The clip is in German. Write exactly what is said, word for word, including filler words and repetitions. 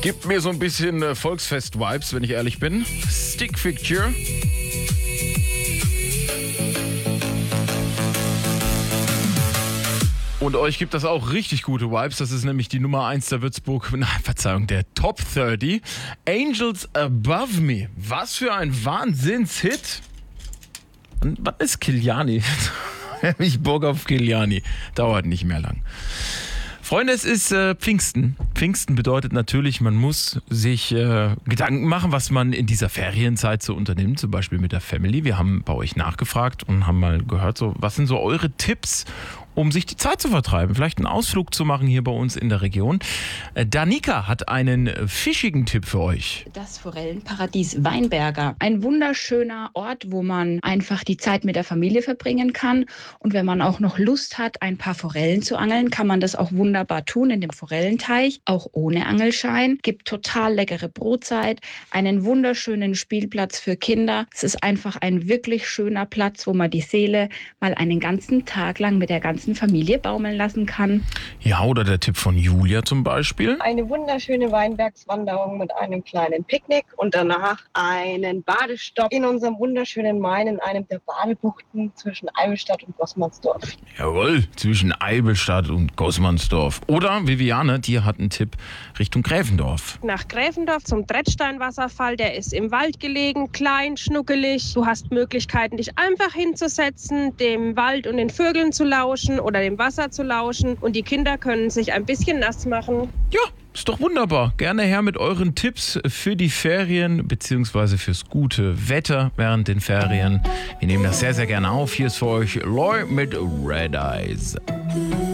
Gibt mir so ein bisschen äh, Volksfest-Vibes, wenn ich ehrlich bin. Stick Figure. Und euch gibt das auch richtig gute Vibes. Das ist nämlich die Nummer eins der Würzburg, nein, Verzeihung, der Top dreißig. Angels Above Me. Was für ein Wahnsinnshit. Und was ist Kiliani? Ich Bock auf Kiliani. Dauert nicht mehr lang. Freunde, es ist äh, Pfingsten. Pfingsten bedeutet natürlich, man muss sich äh, Gedanken machen, was man in dieser Ferienzeit so unternimmt, zum Beispiel mit der Family. Wir haben bei euch nachgefragt und haben mal gehört, so, was sind so eure Tipps, um sich die Zeit zu vertreiben, vielleicht einen Ausflug zu machen hier bei uns in der Region. Äh, Danica hat einen fischigen Tipp für euch. Das Forellenparadies Weinberger. Ein wunderschöner Ort, wo man einfach die Zeit mit der Familie verbringen kann. Und wenn man auch noch Lust hat, ein paar Forellen zu angeln, kann man das auch wunderbar tun in dem Forellenteich, auch ohne Angelschein. Gibt total leckere Brotzeit, einen wunderschönen Spielplatz für Kinder. Es ist einfach ein wirklich schöner Platz, wo man die Seele mal einen ganzen Tag lang mit der ganzen Familie baumeln lassen kann. Ja, oder der Tipp von Julia zum Beispiel. Eine wunderschöne Weinbergswanderung mit einem kleinen Picknick und danach einen Badestopp in unserem wunderschönen Main in einem der Badebuchten zwischen Eibelstadt und Gossmannsdorf. Jawohl, zwischen Eibelstadt und Gossmannsdorf. Oder Viviane, die hat einen Tipp Richtung Gräfendorf. Nach Gräfendorf zum Trettsteinwasserfall, der ist im Wald gelegen, klein, schnuckelig. Du hast Möglichkeiten, dich einfach hinzusetzen, dem Wald und den Vögeln zu lauschen oder dem Wasser zu lauschen und die Kinder können sich ein bisschen nass machen. Ja, ist doch wunderbar. Gerne her mit euren Tipps für die Ferien bzw. fürs gute Wetter während den Ferien. Wir nehmen das sehr, sehr gerne auf. Hier ist für euch Loy mit Red Eyes.